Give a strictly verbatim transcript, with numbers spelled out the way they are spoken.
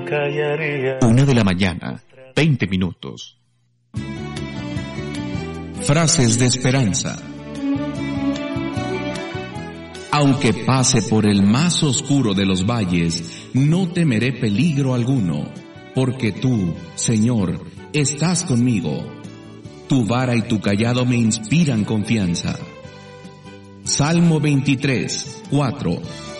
Una de la mañana, veinte minutos. Frases de esperanza. Aunque pase por el más oscuro de los valles, no temeré peligro alguno, porque tú, Señor, estás conmigo. Tu vara y tu cayado me inspiran confianza. Salmo veintitrés, cuatro.